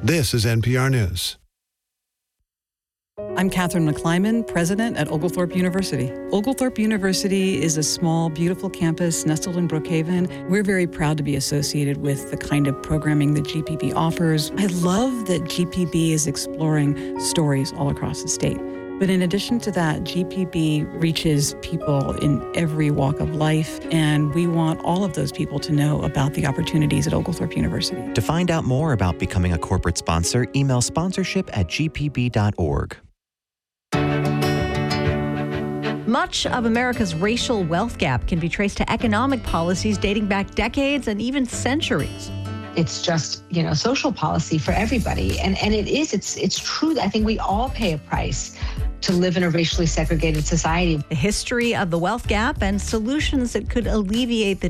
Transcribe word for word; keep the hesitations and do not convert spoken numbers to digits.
This is N P R News. I'm Catherine McClyman, president at Oglethorpe University. Oglethorpe University is a small, beautiful campus nestled in Brookhaven. We're very proud to be associated with the kind of programming that G P B offers. I love that G P B is exploring stories all across the state. But in addition to that, G P B reaches people in every walk of life, and we want all of those people to know about the opportunities at Oglethorpe University. To find out more about becoming a corporate sponsor, email sponsorship at g p b dot org. Much of America's racial wealth gap can be traced to economic policies dating back decades and even centuries. It's just, you know, social policy for everybody. And and it is, it's it's true. I think we all pay a price to live in a racially segregated society. The history of the wealth gap and solutions that could alleviate the